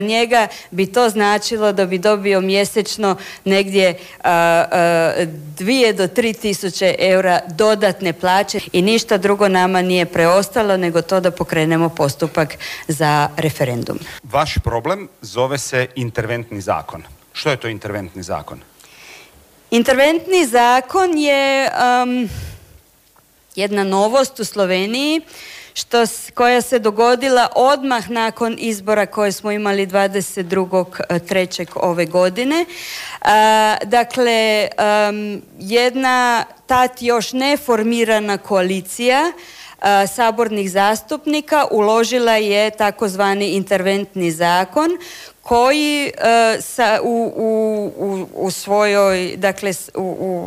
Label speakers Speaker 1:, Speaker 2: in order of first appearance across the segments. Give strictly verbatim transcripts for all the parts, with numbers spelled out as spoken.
Speaker 1: njega bi to značilo da bi dobio mjesečno negdje dvije do tri tisuće eura dodatne plaće i ništa drugo nama nije preostalo nego to da pokrenemo postupak za referendum.
Speaker 2: Vaš problem zove se interventni zakon. Što je to interventni zakon?
Speaker 1: Interventni zakon je um, jedna novost u Sloveniji što, koja se dogodila odmah nakon izbora koje smo imali dvadeset drugog trećeg ove godine. A, dakle, um, jedna tad još neformirana koalicija a, sabornih zastupnika uložila je takozvani interventni zakon koji a, sa, u, u, u, u svojoj, dakle, u, u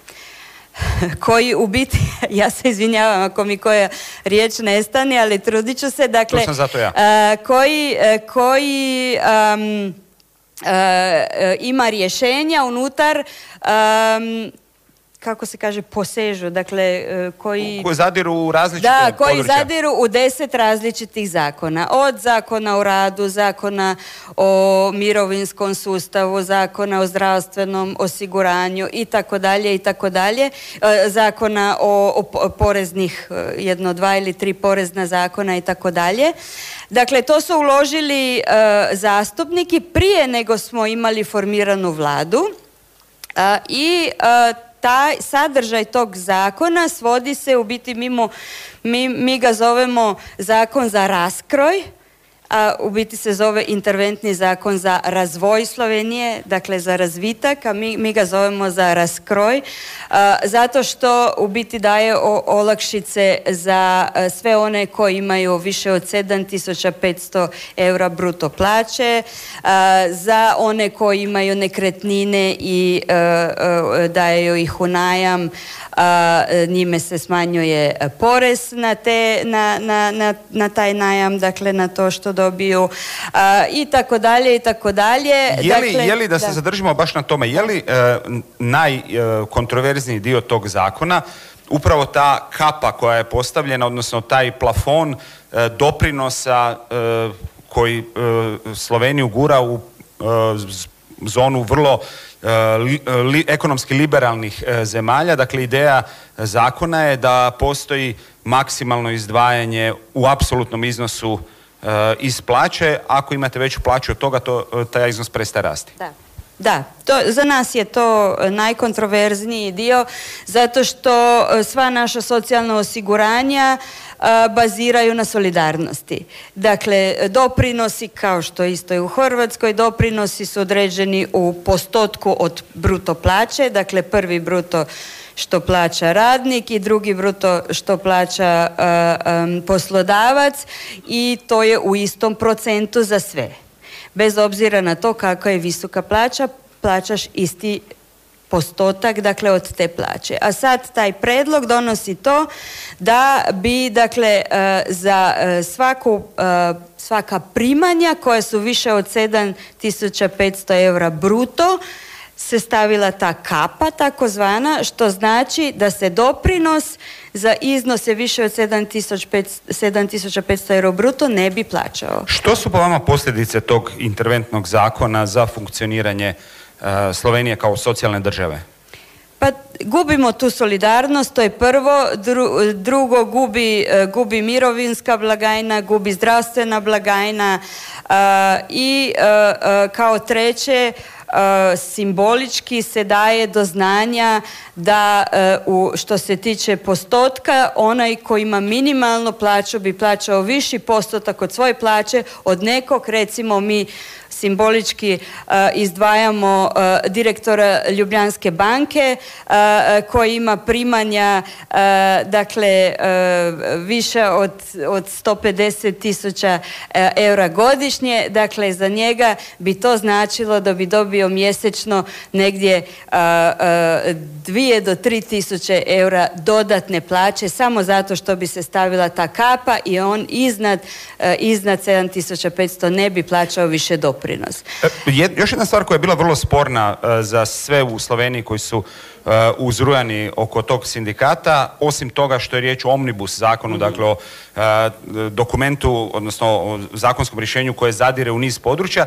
Speaker 1: koji u biti, ja se izvinjavam ako mi koja riječ nestane, ali trudit ću se, dakle,
Speaker 2: to sam zato ja.
Speaker 1: uh, koji, uh, koji um, uh, ima rješenja unutar um, kako se kaže, posežu, dakle, koji...
Speaker 2: Koji zadiru u različite
Speaker 1: da, koji
Speaker 2: područja.
Speaker 1: zadiru u deset različitih zakona. Od zakona o radu, zakona o mirovinskom sustavu, zakona o zdravstvenom osiguranju i tako dalje, i tako dalje. Zakona o, o poreznih, jedno, dva ili tri porezna zakona i tako dalje. Dakle, to su uložili uh, zastupniki prije nego smo imali formiranu vladu uh, i uh, taj sadržaj tog zakona svodi se u biti mimo, mi, mi ga zovemo zakon za raskroj, a u biti se zove interventni zakon za razvoj Slovenije, dakle za razvitak, a mi, mi ga zovemo za raskroj, a, zato što u biti daje o, olakšice za a, sve one koji imaju više od sedam tisuća petsto eura bruto plaće, a, za one koji imaju nekretnine i a, a, daju ih u najam, a, njime se smanjuje porez na, te, na, na, na, na taj najam, dakle na to što dobiju a, i tako dalje i tako dalje.
Speaker 2: Je li,
Speaker 1: dakle,
Speaker 2: je li da se da. zadržimo baš na tome, je li e, najkontroverzniji dio tog zakona upravo ta kapa koja je postavljena, odnosno taj plafon e, doprinosa e, koji e, Sloveniju gura u e, zonu vrlo li, li, ekonomski liberalnih e, zemalja. Dakle, ideja zakona je da postoji maksimalno izdvajanje u apsolutnom iznosu iz plaće, ako imate veću plaću od toga, to, taj iznos prestaje rasti.
Speaker 1: Da. Da, to, za nas je to najkontroverzniji dio, zato što sva naša socijalna osiguranja a, baziraju na solidarnosti. Dakle, doprinosi, kao što isto je u Hrvatskoj, doprinosi su određeni u postotku od bruto plaće, dakle prvi bruto što plaća radnik i drugi bruto što plaća uh, um, poslodavac i to je u istom procentu za sve. Bez obzira na to kakva je visoka plaća, plaćaš isti postotak, dakle, od te plaće. A sad taj predlog donosi to da bi, dakle, uh, za uh, svaku, uh, svaka primanja koja su više od sedam tisuća petsto eura bruto se stavila ta kapa takozvana, što znači da se doprinos za iznose više od sedam tisuća petsto eura bruto ne bi plaćao.
Speaker 2: Što su po vama posljedice tog interventnog zakona za funkcioniranje uh, Slovenije kao socijalne države?
Speaker 1: Pa gubimo tu solidarnost, to je prvo, Dru, drugo gubi, gubi mirovinska blagajna, gubi zdravstvena blagajna uh, i uh, uh, kao treće Uh, simbolički se daje do znanja da uh, u, što se tiče postotka, onaj koji ima minimalnu plaću bi plaćao viši postotak od svoje plaće od nekog, recimo mi simbolički uh, izdvajamo uh, direktora Ljubljanske banke uh, koji ima primanja uh, dakle uh, više od, od sto pedeset tisuća uh, eura godišnje, dakle za njega bi to značilo da bi dobio dobio mjesečno negdje dvije do tri tisuće eura dodatne plaće samo zato što bi se stavila ta kapa i on iznad, iznad sedam tisuća petsto ne bi plaćao više doprinos.
Speaker 2: Je, još jedna stvar koja je bila vrlo sporna za sve u Sloveniji koji su Uh, uzrujani oko tog sindikata, osim toga što je riječ o omnibus zakonu, mm-hmm. dakle o uh, dokumentu, odnosno o zakonskom rješenju koje zadire u niz područja,